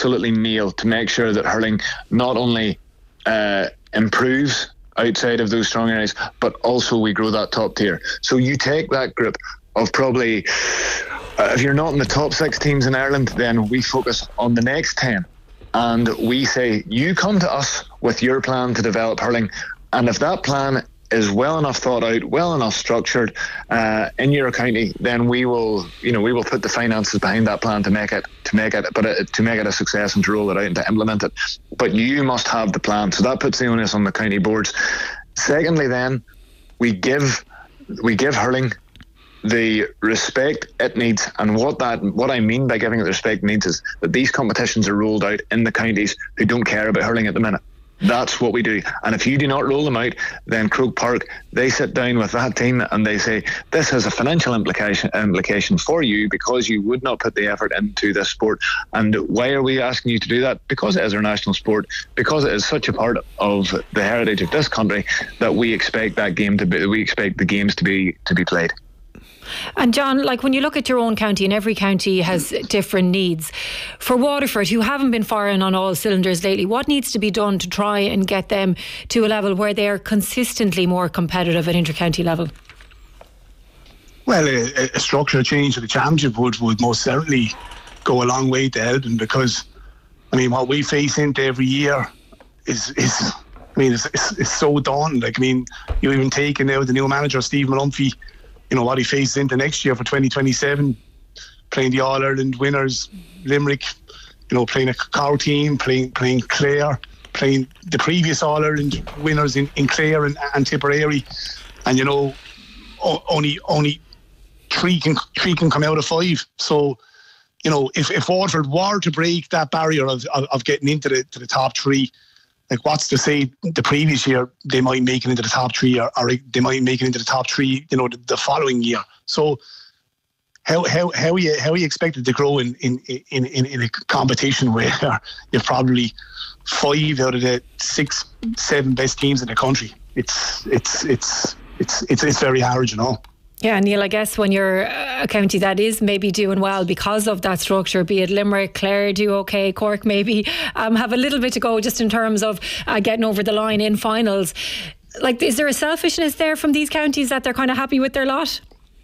absolutely nail to make sure that hurling not only improves outside of those strong areas, but also we grow that top tier. So you take that group of probably, if you're not in the top 6 teams in Ireland, then we focus on the next 10. And we say, you come to us with your plan to develop hurling. And if that plan is well enough thought out, well enough structured in your county, then we will put the finances behind that plan to make it a success and to roll it out and to implement it. But you must have the plan. So that puts the onus on the county boards. Secondly, then we give hurling the respect it needs, and what I mean by giving it the respect it needs is that these competitions are rolled out in the counties who don't care about hurling at the minute. That's what we do. And if you do not roll them out, then Croke Park, they sit down with that team and they say, this has a financial implication for you because you would not put the effort into this sport. And why are we asking you to do that? Because it is our national sport, because it is such a part of the heritage of this country that we expect the games to be played. And John, like when you look at your own county, and every county has different needs. For Waterford, who haven't been firing on all cylinders lately, what needs to be done to try and get them to a level where they're consistently more competitive at inter-county level? Well, a structural change of the championship would most certainly go a long way to helping, because I mean what we face into every year is so daunting. Like, I mean, you even taking now the new manager Steve Malumphey, you know what he faces into next year for 2027, playing the All-Ireland winners Limerick, you know, playing a Cork team, playing Clare, playing the previous All-Ireland winners in Clare and Tipperary, and you know only three can come out of 5. So you know, if Waterford were to break that barrier of getting into the top 3, like what's to say the previous year they might make it into the top 3 or they might make it into the top 3, you know, the following year. So how are you expected to grow in a competition where you're probably 5 out of the 6-7 best teams in the country? It's very hard, you know. Yeah, Neil, I guess when you're a county that is maybe doing well because of that structure, be it Limerick, Clare do okay, Cork maybe have a little bit to go just in terms of getting over the line in finals. Like, is there a selfishness there from these counties that they're kind of happy with their lot?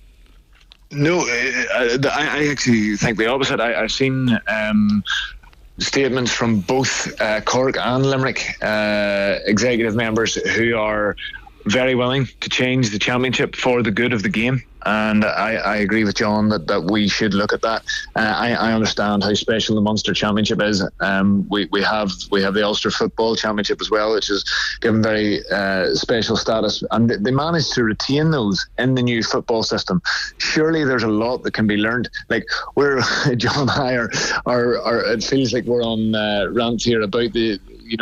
No, I actually think the opposite. I've seen statements from both Cork and Limerick executive members who are very willing to change the championship for the good of the game, and I agree with John that we should look at that. I understand how special the Munster Championship is. We have the Ulster Football Championship as well, which is given very special status, and they managed to retain those in the new football system. Surely there's a lot that can be learned. Like, we're John and I are it feels like we're on rants here about the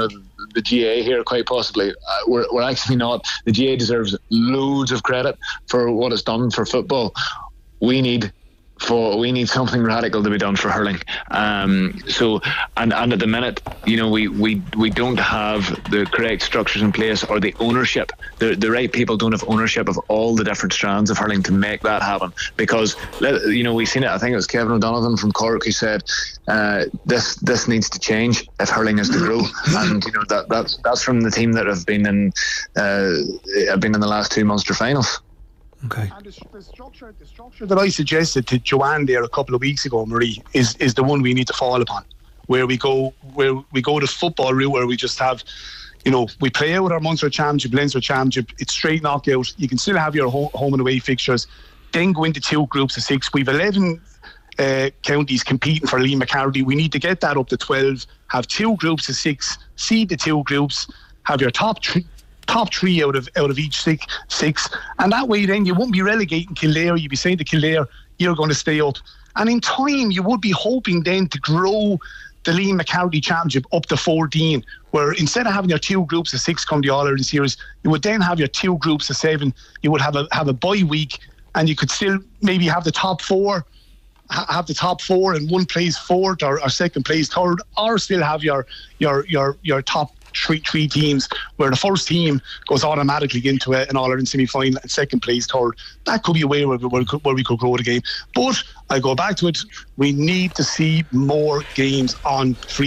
GA here, quite possibly. We're actually not. The GA deserves loads of credit for what it's done for football. We need something radical to be done for hurling. So at the minute, you know, we don't have the correct structures in place or the ownership. The right people don't have ownership of all the different strands of hurling to make that happen. Because, you know, we've seen it. I think it was Kevin O'Donovan from Cork who said this needs to change if hurling is to grow. And you know that's from the team that have been in the last 2 Munster finals. Okay. And the structure that I suggested to Joanne there a couple of weeks ago, Marie, is the one we need to fall upon, where we go the football route, where we just have, you know, we play out our Munster Championship, Leinster Championship. It's straight knockout. You can still have your home and away fixtures. Then go into 2 groups of 6. We've 11 counties competing for Liam McCarthy. We need to get that up to 12. Have 2 groups of 6. Seed the 2 groups. Have your top 3 out of each 6, and that way then you won't be relegating Kildare. You'd be saying to Kildare, you're going to stay up, and in time you would be hoping then to grow the Liam McCarthy Championship up to 14, where instead of having your 2 groups of 6 come the All-Ireland Series, you would then have your 2 groups of 7. You would have a bye week, and you could still maybe have the top 4 and one plays 4th or second plays 3rd, or still have your top three teams, where the first team goes automatically into an All-Ireland semi-final and second plays 3rd. That could be a way where we could grow the game. But I go back to it, we need to see more games on free